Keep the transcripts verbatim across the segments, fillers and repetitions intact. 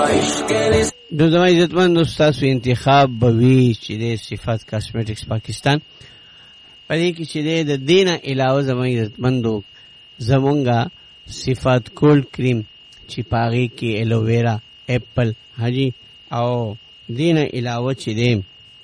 دو زما عزتمند استاسو انتخاب بوي چې د صفات کاسمیټکس پاکستان پدې کې چې د دینه علاوه زما عزتمندو زمونږه صفات کولډ کریم چې پاغي کې الوویرا اپل حاجی او دینه علاوه چې د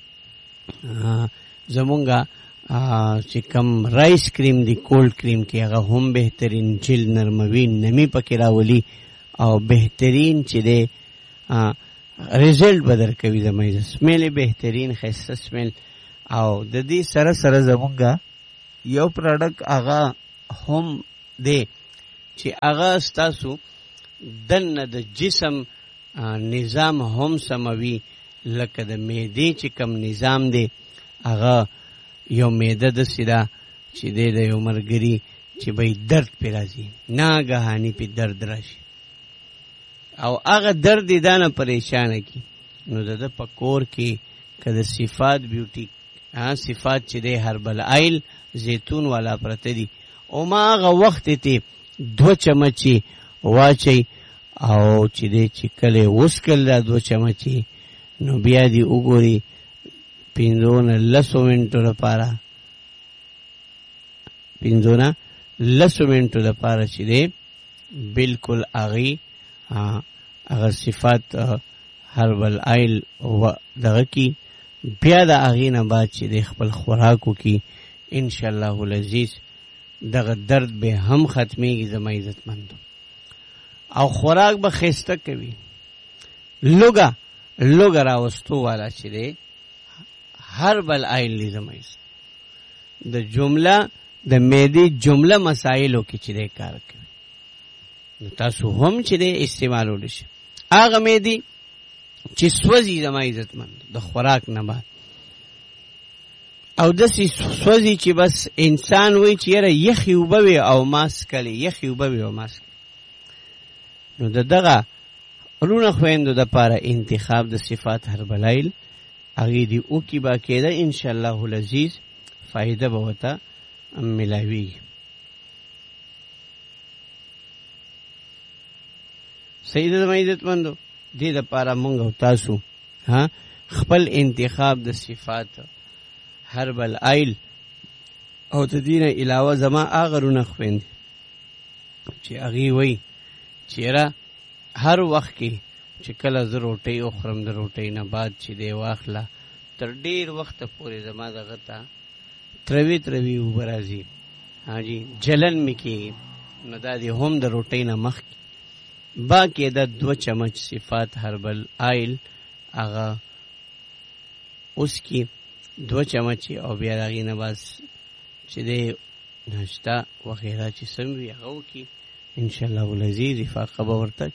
زمونږه چې کم رایس کریم دی کولډ کریم کې هغه هم بهترین جل نرموي نمی پکې راولي او بهترین چې د رزلټ بدر کوي زموږ سمیل بهترین خسته سمیل او د دې سره سره زمونږه یو پروډکټ هغه هم دی چې هغه ستاسو دنه د جسم نظام هم سموي لکه د معدې چې کم نظام دی هغه یو معده د سیده چې دی د یو مرګري چې به درد پې راځي ناګهاني پې درد راشي او هغه درد یې دانه پریشانه کی نو د ده په کور کې که د صفات بیوټي صفات چې دی هربل آیل زیتون والا پرته دي او ما هغه وخت ته دو چمچې واچئ او چې دی چې کله وسکل دا دو چمچې نو بیا دې وګوري پنځو نه لسو منټو لپاره پنځو نه لسو منټو لپاره چې دی بالکل هغې هغه صفات هربل آیل دغه کی بیا د هغې نه بعد چې د خپل خوراکو کی انشاءالله العزیز دغه درد به هم ختمیږي زما عزتمندو او خوراک به ښایسته کوي لوګه لوګه راوستو والا چې دی هربل آیل دی زما د جمله د معدې جمله مسایلو کې چې دی کار کوي نو تاسو هم چې دی استعمالولی شي هغه معدې چې سوځي زما عزتمند د خوراک نه بعد او داسې سوځي چې بس انسان وایي چې یاره یخې اوبه وي او ماسکلې یخې اوبه وي او ماسکلې نو د دغه رونه خویندو دپاره انتخاب د صفات هربل آیل هغې دې وکړي باقاعده انشاءالله العزیز فایده به ورته ملاویږي صحیح ده زما عزتمندو دې دپاره مونږ او تاسو خپل انتخاب د صفات هربل آیل او د دې نه علاوه زما هغه رونه خویندې چې هغې وایي چې یاره هر وخت کې چې کله زه روټۍ وخورم د روټۍ نه بعد چې دی واخله تر ډېر وخته پورې زما دغه ته تروي تروي اوبه راځي حاجي جلن مې کېږي نو دا دې هم د روټۍ نه مخکې باقی دا دو چمچ صفات هربل آیل هغه اوس کې دو چمچې او بیا د هغې نه بس چې دی ناشته وغیره چې سم وي هغه وکړي انشاءالله العزیز افاقه به ورته